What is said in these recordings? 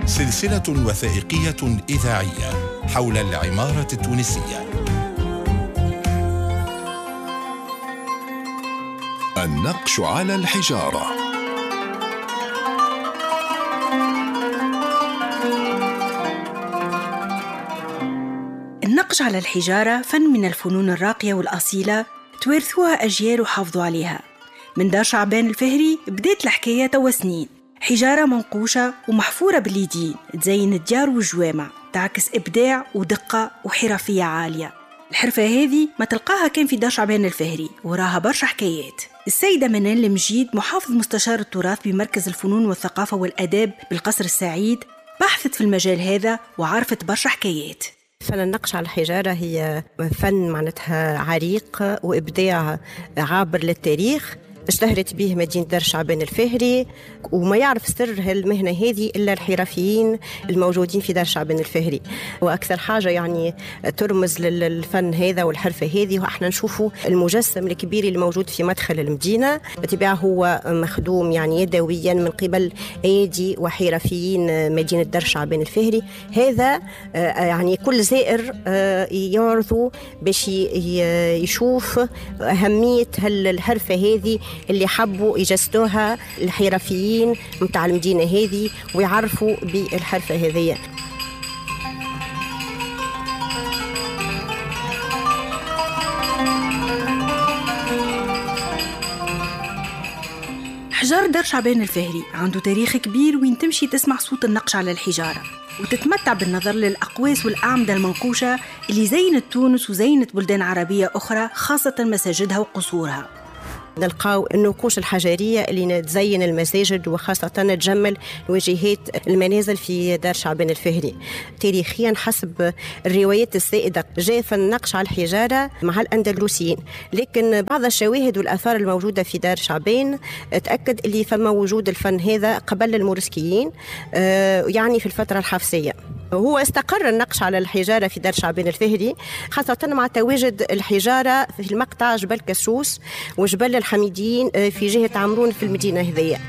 سلسلة وثائقية إذاعية حول العمارة التونسية. النقش على الحجارة. النقش على الحجارة فن من الفنون الراقية والأصيلة تورثوها أجيال وحافظوا عليها. من دار شعبان الفهري بدأت الحكاية توا سنين. حجارة منقوشة ومحفورة باليدين تزين الديار والجوامع، تعكس إبداع ودقة وحرفية عالية. الحرفة هذه ما تلقاها كان في دار شعبان الفهري، وراها برشا حكايات. السيدة منال المجيد محافظ مستشار التراث بمركز الفنون والثقافة والأداب بالقصر السعيد بحثت في المجال هذا وعرفت برشا حكايات. فن النقش على الحجارة هي فن معناتها عريق وإبداع عابر للتاريخ، اشتهرت به مدينة دار شعبان الفهري، وما يعرف سر المهنة هذه إلا الحرفيين الموجودين في دار شعبان الفهري. وأكثر حاجة يعني ترمز للفن هذا والحرفة هذه، وإحنا نشوفوا المجسم الكبير الموجود في مدخل المدينة، بطبيعة هو مخدوم يعني يدويا من قبل أيدي وحرفيين مدينة دار شعبان الفهري. هذا يعني كل زائر يعرضه باش يشوف أهمية الحرفة هذه اللي حبوا يجسدوها الحرفيين متاع المدينة هذه ويعرفوا بالحرفة هذه. حجار دار شعبان الفهري عنده تاريخ كبير، وين تمشي تسمع صوت النقش على الحجارة وتتمتع بالنظر للأقواس والأعمدة المنقوشة اللي زينت تونس وزينت بلدان عربية أخرى، خاصة مساجدها وقصورها. نلقاو النقوش الحجرية اللي تزين المساجد وخاصة تجمل واجهات المنازل في دار شعبان الفهري. تاريخيا حسب الروايات السائدة جاء فن النقش على الحجارة مع الأندلسيين، لكن بعض الشواهد والآثار الموجودة في دار شعبان تأكد اللي فما وجود الفن هذا قبل المورسكيين، يعني في الفترة الحفصية. هو استقر النقش على الحجارة في دار شعبان الفهري خاصة مع تواجد الحجارة في المقطع جبل كسوس وجبل الحميديين في جهة عمرون في المدينة هذية.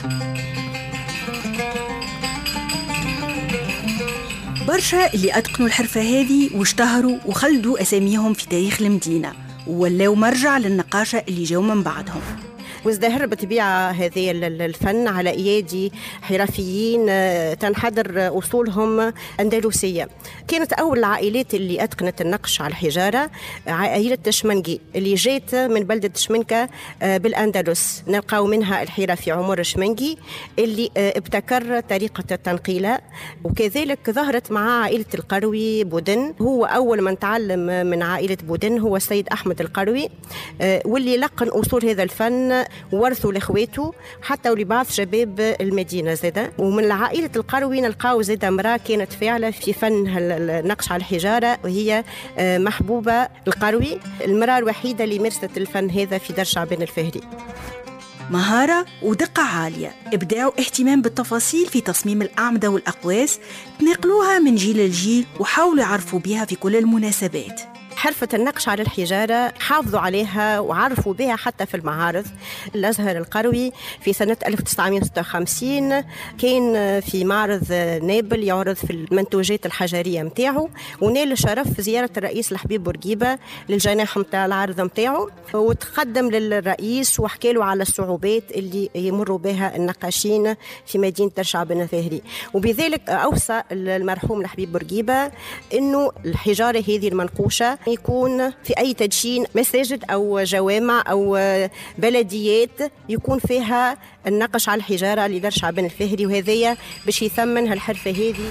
برشا اللي أتقنوا الحرفة هذه واشتهروا وخلدوا أساميهم في تاريخ المدينة وولوا مرجع للنقاشة اللي جو من بعدهم. وازدهر بطبيعة هذه الفن على أيادي حرفيين تنحدر أصولهم أندلسية. كانت أول العائلات اللي أتقنت النقش على الحجارة عائلة الشمنجي اللي جات من بلدة شمنكة بالأندلس. نلقاو منها الحرفي عمر الشمنجي اللي ابتكر طريقة التنقيلة، وكذلك ظهرت مع عائلة القروي بودن. هو أول من تعلم من عائلة بودن هو السيد أحمد القروي، واللي لقن أصول هذا الفن ورثوا لإخواته حتى ولبعض شباب المدينة زادة. ومن عائلة القروي نلقاو زادة امرأة كانت فاعلة في فن النقش على الحجارة، وهي محبوبة القروي، المرأة الوحيدة اللي مارست الفن هذا في دار شعبان الفهري. مهارة ودقة عالية، إبداع واهتمام بالتفاصيل في تصميم الأعمدة والأقواس، تنقلوها من جيل لجيل وحاولوا يعرفوا بها في كل المناسبات. حرفة النقش على الحجارة حافظوا عليها وعرفوا بها حتى في المعارض. الأزهر القروي في سنة 1956 كان في معرض نابل يعرض في المنتوجات الحجرية متاعه، ونال شرف زيارة الرئيس الحبيب بورقيبة للجناح متاع العرض متاعه، وتقدم للرئيس وحكى له على الصعوبات اللي يمروا بها النقاشين في مدينة دار شعبان الفهري. وبذلك أوصى المرحوم الحبيب بورقيبة إنه الحجارة هذه المنقوشة يكون في أي تدشين مساجد أو جوامع أو بلديات يكون فيها النقش على الحجارة لدار شعبان الفهري، وهذية باش يثمن هالحرفة هذه.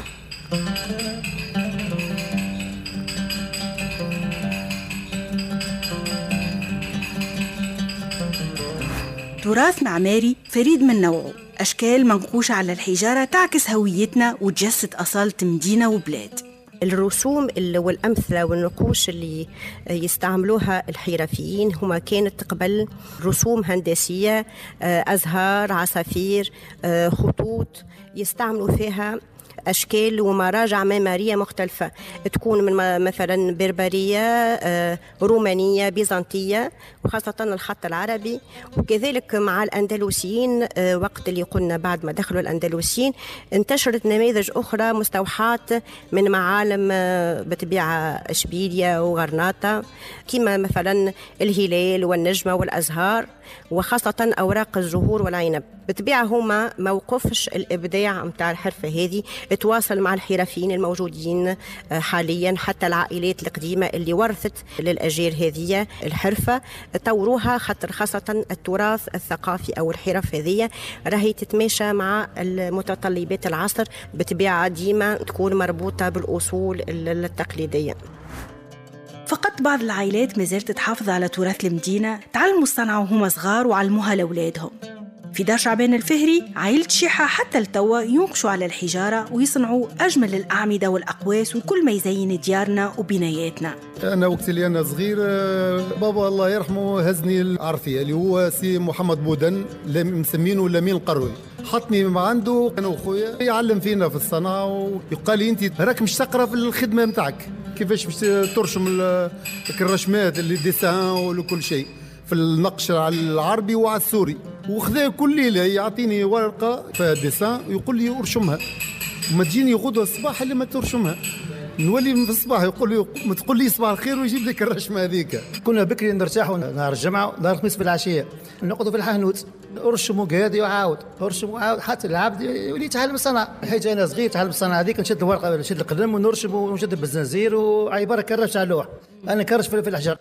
تراث معماري فريد من نوعه، أشكال منقوشة على الحجارة تعكس هويتنا وتجسد أصالة مدينة وبلاد. الرسوم والأمثلة والنقوش اللي يستعملوها الحرفيين هما كانت قبل رسوم هندسية، أزهار، عصافير، خطوط يستعملوا فيها أشكال ومراجع معمارية مختلفة، تكون من مثلا بربرية، رومانية، بيزنطية، وخاصة الخط العربي. وكذلك مع الأندلسيين وقت اللي قلنا بعد ما دخلوا الأندلسيين انتشرت نماذج أخرى مستوحاة من معالم بطبيعة إشبيلية وغرناطة، كما مثلا الهلال والنجمة والأزهار، وخاصة أوراق الزهور والعنب. بطبيعة هما ما وقفش الإبداع متاع الحرفة هذه، تواصل مع الحرفيين الموجودين حاليا، حتى العائلات القديمة اللي ورثت للأجيال هذه الحرفة طوروها، خاصة التراث الثقافي أو الحرف هذه راهي تتماشى مع المتطلبات العصر، بطبيعة ديما تكون مربوطة بالأصول التقليدية. فقط بعض العائلات ما زالت تحافظ على تراث المدينة، تعلموا الصنعة وهم صغار وعلموها لأولادهم. في دار شعبان الفهري عائلة شيحة حتى لتوا ينقشوا على الحجارة ويصنعوا أجمل الأعمدة والأقواس وكل ما يزين ديارنا وبناياتنا. أنا وقت اللي أنا صغير بابا الله يرحمه هزني العرفية اللي هو سي محمد بودن مسمينه لمين القروي، حطني مع عنده أنا وأخويا يعلم فينا في الصنعة، ويقال لي أنت راك مش تقرأ في الخدمة متاعك كيفاش باش ترشم الرشمات اللي ديسان وكل شيء في النقش على العربي وعلى السوري. وخذا كل ليلة يعطيني ورقة فيها ديسان ويقول لي ارشمها، وما تجيني غدوة الصباح اللي ما ترشمها، نولي في الصباح يقول لي ما تقول لي صباح الخير ويجيب لك الرشمة هذيك. كنا بكري نرتاحوا نهار الجمعة نهار الخميس في العشية نقعدوا في الحانوت ارشموا قاعد يعاود ارشموا عاود حتى العبد يولي يتعلم الصنعة. حيت أنا صغير تعلم الصنعة هذيك، نشد الورقة نشد القلم ونرشم ونشد بالزنزير وعبارة كرش على اللوح، أنا كرش في الحجر.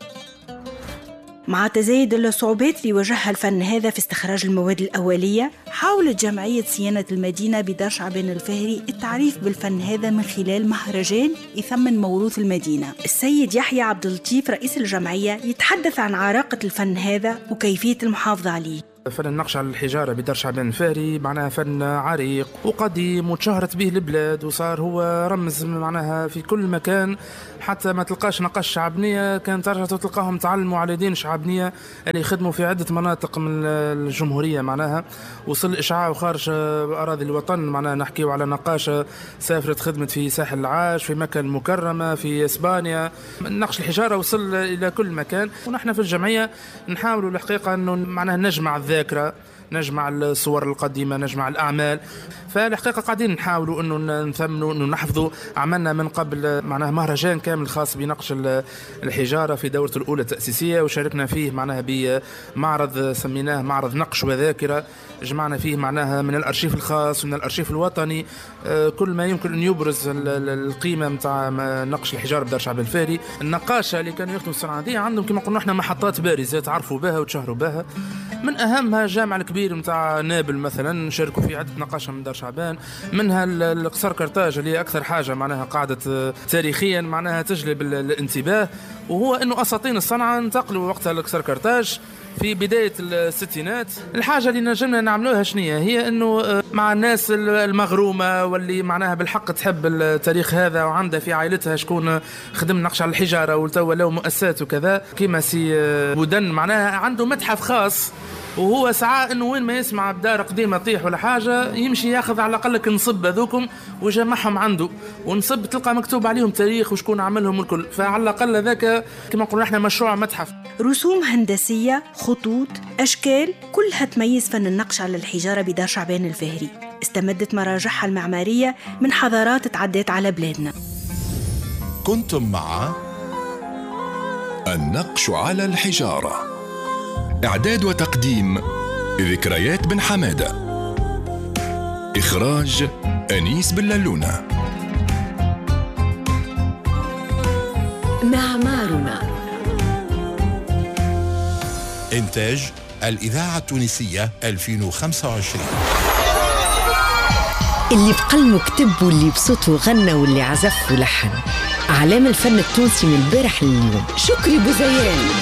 مع تزايد الصعوبات اللي واجهها الفن هذا في استخراج المواد الأولية، حاولت جمعية صيانة المدينة بدار شعبان الفهري التعريف بالفن هذا من خلال مهرجان يثمن موروث المدينة. السيد يحيى عبد اللطيف رئيس الجمعية يتحدث عن عراقة الفن هذا وكيفية المحافظة عليه. فن النقش على الحجارة بدار شعبان الفهري معناها فن عريق وقديم وتشهرت به البلاد، وصار هو رمز معناها في كل مكان، حتى ما تلقاش نقاش شعبنية كان ترجع تلقاهم تعلموا على يدين شعبنية اللي يخدموا في عدة مناطق من الجمهورية. معناها وصل إشعاع خارج أراضي الوطن، معناها نحكيو على نقاشة سافرت خدمت في ساحل العاج، في مكة المكرمة، في إسبانيا. نقش الحجارة وصل إلى كل مكان، ونحن في الجمعية نحاولوا الحقيقة أنه معناها نجمع الذاكرة، نجمع الصور القديمة، نجمع الأعمال. فالحقيقة قاعدين نحاولوا أنه نثمنوا أنه نحفظوا. عملنا من قبل معناها مهرجان كامل خاص بنقش الحجارة في دورته الأولى التأسيسية، وشاركنا فيه معناها بمعرض سميناه معرض نقش وذاكرة، جمعنا فيه معناها من الأرشيف الخاص ومن الأرشيف الوطني كل ما يمكن أن يبرز القيمة متاع نقش الحجارة بدار شعبان الفهري. النقاشة اللي كانوا يخدموا الصناعة دي عندهم كما قلنا احنا محطات بارزة تعرفوا بها وتشهروا بها، من أهمها الجامع الكبير متاع نابل مثلا شاركوا في عدة نقاشة من دار شعبان، منها القصر كرتاج اللي أكثر حاجة معناها قاعدة تاريخيا معناها تجلب الانتباه، وهو أنه أساطين الصنعة انتقلوا وقتها القصر كرتاج في بداية الستينات. الحاجة اللي نجمنا نعملوها شنية هي أنه مع الناس المغرومة واللي معناها بالحق تحب التاريخ هذا وعندها في عائلتها شكون خدم نقش على الحجارة وتوا له مؤسسات وكذا كيما سي بودن، معناها عنده متحف خاص، وهو سعى انه وين ما يسمع بدار قديمه طيح ولا حاجه يمشي ياخذ على الاقل نصب هذوكم ويجمعهم عنده، ونصب تلقى مكتوب عليهم تاريخ وشكون عملهم الكل، فعلى الاقل ذاك كما قلنا احنا مشروع متحف. رسوم هندسيه، خطوط، اشكال، كلها تميز فن النقش على الحجاره بدار شعبان الفهري. استمدت مراجعها المعماريه من حضارات تعدت على بلادنا. كنتم مع النقش على الحجاره، إعداد وتقديم ذكريات بن حمادة، إخراج أنيس بلالونة. معمارنا، إنتاج الإذاعة التونسية 2025. اللي بقلمه كتب واللي بصوته غنى واللي عزف ولحن، أعلام الفن التونسي من البارح لليوم. شكري بوزيان.